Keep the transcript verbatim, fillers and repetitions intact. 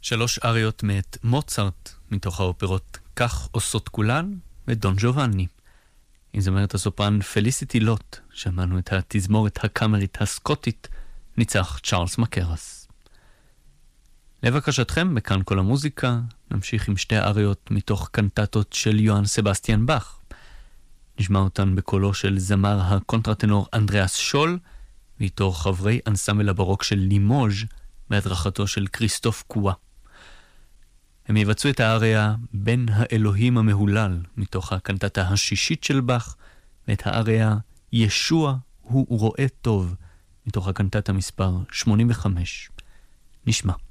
שלוש אריות מאת מוצרט, מתוך האופרות כך עושות כולן, ודון ג'ובאני. עם זמרת הסופרן פליסיטי לוט, שמענו את התזמורת הקאמרית הסקוטית, ניצח צ'ארלס מקרס. לבקשתכם, בכאן כל המוזיקה, נמשיך עם שתי אריות מתוך קנטטות של יוהאן סבסטיאן באך. נשמע אותן בקולו של זמר הקונטרטנור אנדריאס שול, ואיתו חברי אנסמבל הברוק של לימוז' בהדרכתו של כריסטוף קואה. הם יבצעו את האריה בן האלוהים המהולל מתוך הקנטטה השישית של באך, ואת האריה ישוע הוא רואה טוב מתוך הקנטטה מספר שמונים וחמש. נשמע.